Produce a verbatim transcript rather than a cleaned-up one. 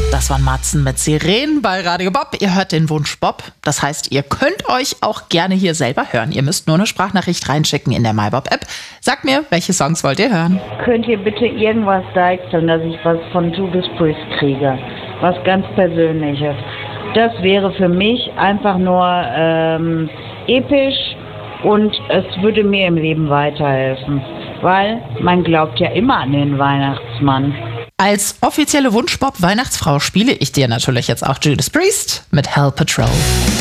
Das waren Matzen mit Sirenen bei Radio Bob. Ihr hört den Wunsch Bob. Das heißt, ihr könnt euch auch gerne hier selber hören. Ihr müsst nur eine Sprachnachricht reinschicken in der MyBob-App. Sagt mir, welche Songs wollt ihr hören? Könnt ihr bitte irgendwas deichseln, dass ich was von Judas Priest kriege? Was ganz Persönliches. Das wäre für mich einfach nur ähm, episch und es würde mir im Leben weiterhelfen. Weil man glaubt ja immer an den Weihnachtsmann. Als offizielle Wunsch-Bob-Weihnachtsfrau spiele ich dir natürlich jetzt auch Judas Priest mit Hell Patrol.